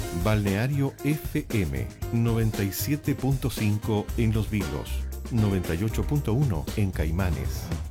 Balneario FM 97.5 en Los Vilos, 98.1 en Caimanes.